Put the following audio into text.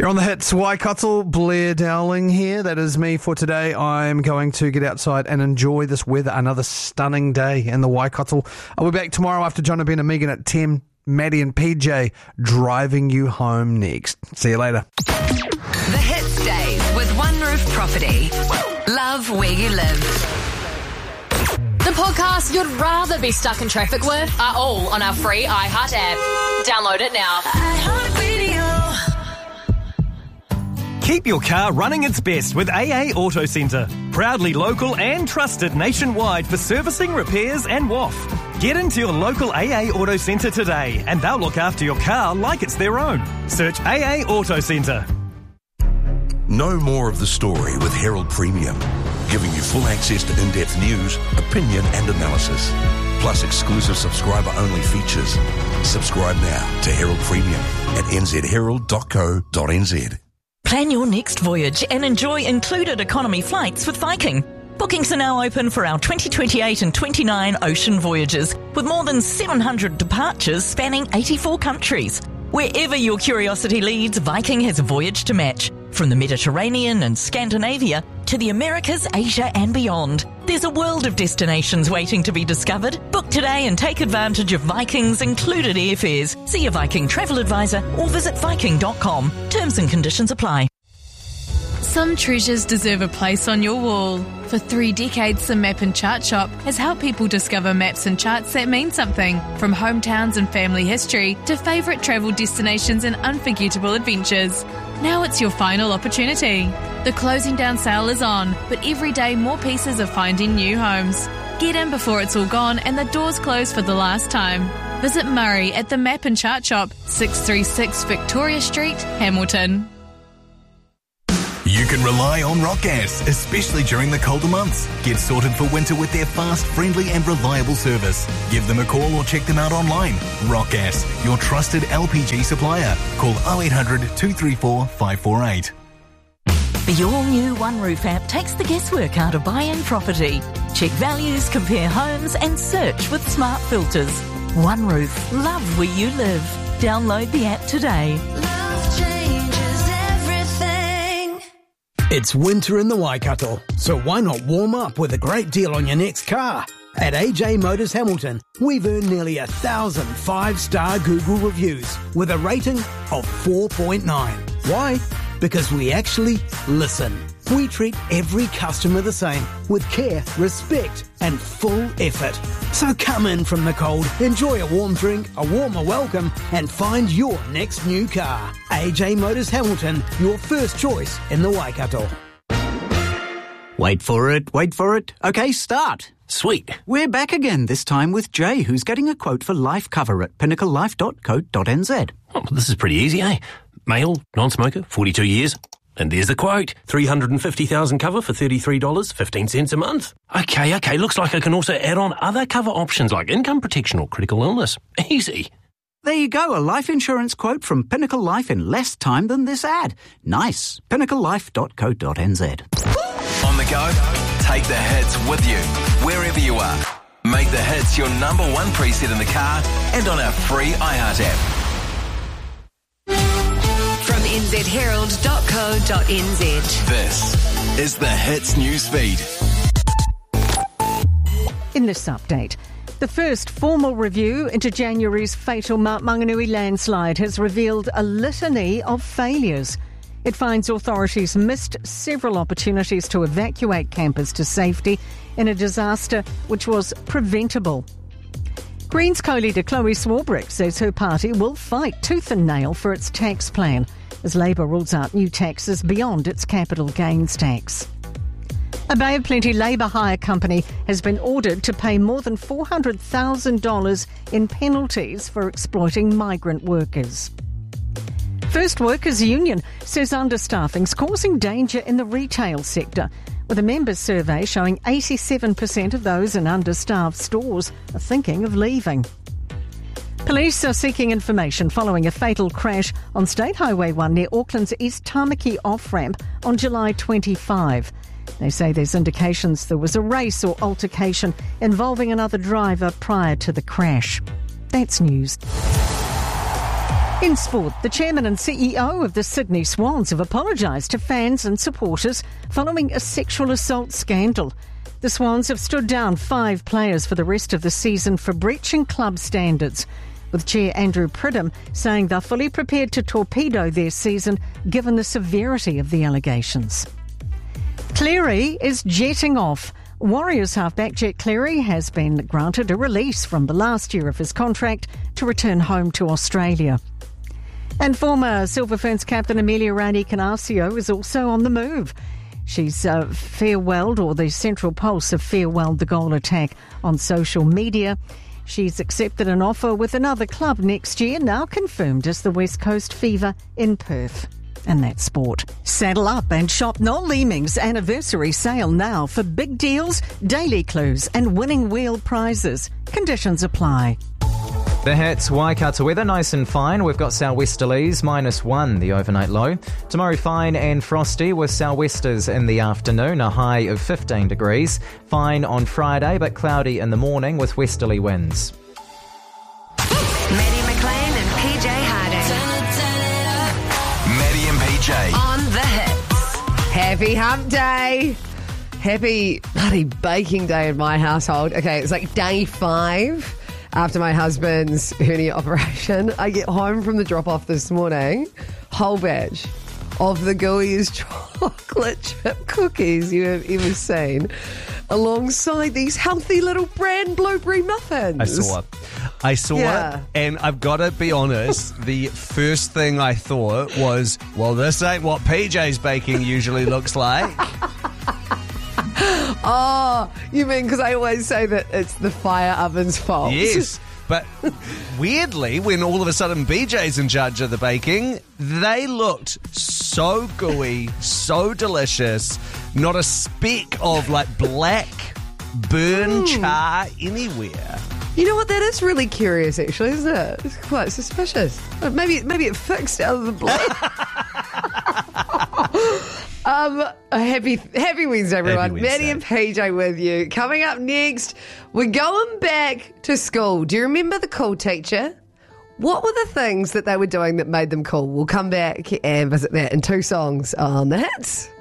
You're on the hits. Waikato, Blair Dowling here. That is me for today. I'm going to get outside and enjoy this weather. Another stunning day in the Waikato. I'll be back tomorrow after John, Ben and Megan at 10. Maddie and PJ driving you home next. See you later. The Hits Days with One Roof Property. Love where you live. The podcasts you'd rather be stuck in traffic with are all on our free iHeart app. Download it now. Keep your car running its best with AA Auto Centre. Proudly local and trusted nationwide for servicing, repairs and WAF. Get into your local AA Auto Centre today and they'll look after your car like it's their own. Search AA Auto Centre. Know more of the story with Herald Premium, giving you full access to in-depth news, opinion and analysis, plus exclusive subscriber-only features. Subscribe now to Herald Premium at nzherald.co.nz. Plan your next voyage and enjoy included economy flights with Viking. Bookings are now open for our 2028 and 29 ocean voyages, with more than 700 departures spanning 84 countries. Wherever your curiosity leads, Viking has a voyage to match. From the Mediterranean and Scandinavia to the Americas, Asia and beyond. There's a world of destinations waiting to be discovered. Book today and take advantage of Viking's included airfares. See a Viking travel advisor or visit viking.com. Terms and conditions apply. Some treasures deserve a place on your wall. For 3 decades, the Map and Chart Shop has helped people discover maps and charts that mean something, from hometowns and family history to favourite travel destinations and unforgettable adventures. Now it's your final opportunity. The closing down sale is on, but every day more pieces are finding new homes. Get in before it's all gone and the doors close for the last time. Visit Murray at the Map and Chart Shop, 636 Victoria Street, Hamilton. You can rely on Rock Gas, especially during the colder months. Get sorted for winter with their fast, friendly and reliable service. Give them a call or check them out online. Rock Gas, your trusted LPG supplier. Call 0800 234 548. The all-new One Roof app takes the guesswork out of buying property. Check values, compare homes and search with smart filters. One Roof, love where you live. Download the app today. It's winter in the Waikato, so why not warm up with a great deal on your next car? At AJ Motors Hamilton, we've earned nearly 1,000 5-star Google reviews with a rating of 4.9. Why? Because we actually listen. We treat every customer the same, with care, respect and full effort. So come in from the cold, enjoy a warm drink, a warmer welcome and find your next new car. AJ Motors Hamilton, your first choice in the Waikato. Wait for it. Okay, start. Sweet. We're back again, this time with Jay, who's getting a quote for life cover at pinnaclelife.co.nz. Oh, this is pretty easy, eh? Male, non-smoker, 42 years. And there's the quote. 350,000 cover for $33.15 a month. Okay, looks like I can also add on other cover options like income protection or critical illness. Easy. There you go, a life insurance quote from Pinnacle Life in less time than this ad. Nice. pinnaclelife.co.nz. On the go, take the hits with you, wherever you are. Make the hits your number one preset in the car and on our free iHeart app. From nzherald.co.nz. This is the Hits Newsfeed. In this update, the first formal review into January's fatal Mount Maunganui landslide has revealed a litany of failures. It finds authorities missed several opportunities to evacuate campers to safety in a disaster which was preventable. Greens co-leader Chloe Swarbrick says her party will fight tooth and nail for its tax plan as Labour rules out new taxes beyond its capital gains tax. A Bay of Plenty Labour hire company has been ordered to pay more than $400,000 in penalties for exploiting migrant workers. First Workers Union says understaffing's causing danger in the retail sector, with a members' survey showing 87% of those in understaffed stores are thinking of leaving. Police are seeking information following a fatal crash on State Highway 1 near Auckland's East Tamaki off-ramp on July 25. They say there's indications there was a race or altercation involving another driver prior to the crash. That's news. In sport, the chairman and CEO of the Sydney Swans have apologised to fans and supporters following a sexual assault scandal. The Swans have stood down 5 players for the rest of the season for breaching club standards, with Chair Andrew Pridham saying they're fully prepared to torpedo their season given the severity of the allegations. Cleary is jetting off. Warriors halfback Jack Cleary has been granted a release from the last year of his contract to return home to Australia. And former Silver Ferns captain Amelia Rainey-Canacio is also on the move. She's farewelled, or the Central Pulse have farewelled the goal attack on social media. She's accepted an offer with another club next year, now confirmed as the West Coast Fever in Perth. And that's sport. Saddle up and shop Noel Leeming's anniversary sale now for big deals, daily clues and winning wheel prizes. Conditions apply. The Hits, Waikato weather, nice and fine. We've got sou'westerlies, -1, the overnight low. Tomorrow fine and frosty with sou'westers in the afternoon, a high of 15 degrees. Fine on Friday, but cloudy in the morning with westerly winds. Maddie McLean and PJ Harding. Maddie and PJ. On the Hits. Happy hump day. Happy bloody baking day in my household. Okay, it's like day 5 after my husband's hernia operation. I get home from the drop-off this morning, whole batch of the gooeyest chocolate chip cookies you have ever seen, alongside these healthy little brand blueberry muffins. I saw it, and I've got to be honest, the first thing I thought was, well, this ain't what PJ's baking usually looks like. Oh, you mean because I always say that it's the fire oven's fault? Yes, but weirdly, when all of a sudden BJ's in charge of the baking, they looked so gooey, so delicious, not a speck of like black burn char anywhere. You know what? That is really curious, actually, isn't it? It's quite suspicious. Maybe it fixed out of the blue. Happy Wednesday, everyone. Happy Wednesday. Maddie and PJ with you. Coming up next, we're going back to school. Do you remember the cool teacher? What were the things that they were doing that made them cool? We'll come back and visit that in 2 songs on the Hits.